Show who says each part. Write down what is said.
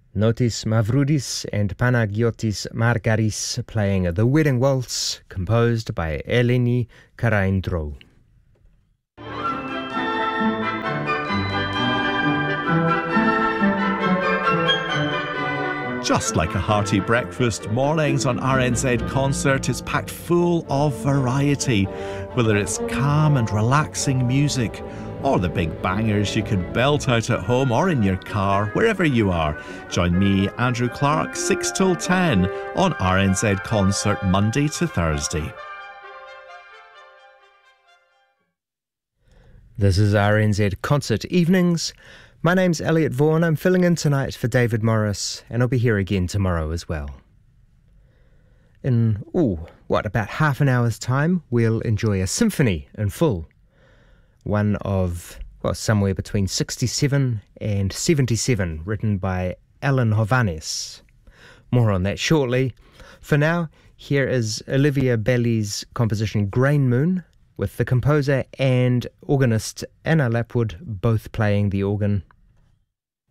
Speaker 1: Notis Mavroudis and Panagiotis Margaris playing The Wedding Waltz, composed by Eleni Karaindrou.
Speaker 2: Just like a hearty breakfast, mornings on RNZ Concert is packed full of variety. Whether it's calm and relaxing music, or the big bangers you can belt out at home or in your car, wherever you are. Join me, Andrew Clark, 6 till 10 on RNZ Concert, Monday to Thursday.
Speaker 1: This is RNZ Concert Evenings. My name's Elliot Vaughan. I'm filling in tonight for David Morris, and I'll be here again tomorrow as well. In, about half an hour's time, we'll enjoy a symphony in full. One of, somewhere between 67 and 77, written by Alan Hovhannes. More on that shortly. For now, here is Olivia Belly's composition Grain Moon, with the composer and organist Anna Lapwood both playing the organ.